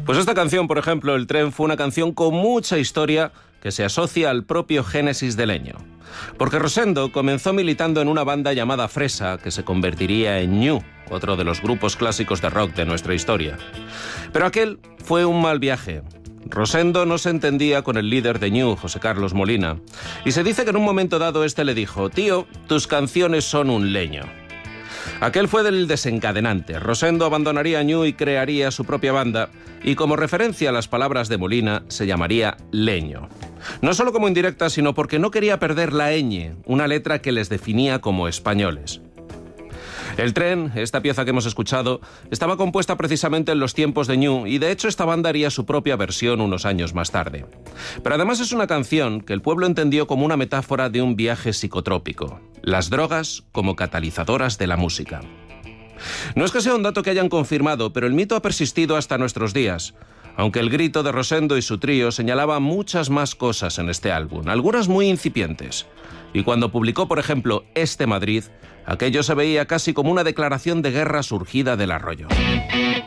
Pues esta canción, por ejemplo, El tren, fue una canción con mucha historia que se asocia al propio génesis de Leño. Porque Rosendo comenzó militando en una banda llamada Fresa, que se convertiría en Ñu, otro de los grupos clásicos de rock de nuestra historia. Pero aquel fue un mal viaje. Rosendo no se entendía con el líder de Ñu, José Carlos Molina, y se dice que en un momento dado este le dijo: «Tío, tus canciones son un leño». Aquel fue del desencadenante. Rosendo abandonaría Ñu y crearía su propia banda, y como referencia a las palabras de Molina, se llamaría Leño. No solo como indirecta, sino porque no quería perder la ñ, una letra que les definía como españoles. El tren, esta pieza que hemos escuchado, estaba compuesta precisamente en los tiempos de Ñu, y de hecho esta banda haría su propia versión unos años más tarde. Pero además es una canción que el pueblo entendió como una metáfora de un viaje psicotrópico, las drogas como catalizadoras de la música. No es que sea un dato que hayan confirmado, pero el mito ha persistido hasta nuestros días, aunque el grito de Rosendo y su trío señalaba muchas más cosas en este álbum, algunas muy incipientes. Y cuando publicó, por ejemplo, Este Madrid, aquello se veía casi como una declaración de guerra surgida del arroyo.